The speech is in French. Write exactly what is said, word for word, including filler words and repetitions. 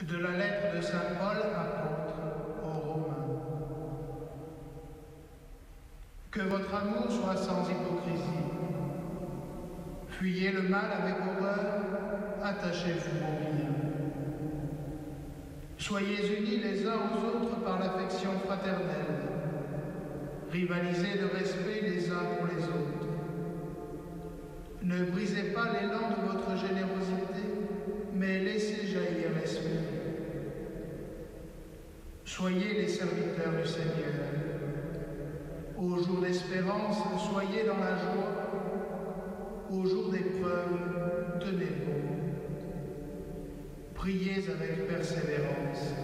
De la lettre de saint Paul, apôtre, aux Romains. Que votre amour soit sans hypocrisie. Fuyez le mal avec horreur, attachez-vous au bien. Soyez unis les uns aux autres par l'affection fraternelle. Rivalisez de respect les uns pour les autres. Ne brisez pas l'élan de votre générosité, mais laissez jaillir l'esprit. Soyez les serviteurs du Seigneur. Au jour d'espérance, soyez dans la joie. Au jour d'épreuve, tenez bon. Priez avec persévérance.